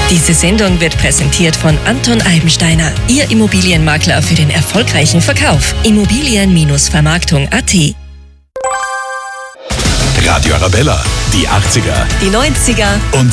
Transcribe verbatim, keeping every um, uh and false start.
Diese Sendung wird präsentiert von Anton Eibensteiner, Ihr Immobilienmakler für den erfolgreichen Verkauf. Immobilien Vermarktung punkt at. Radio Arabella, die achtziger, Die neunziger und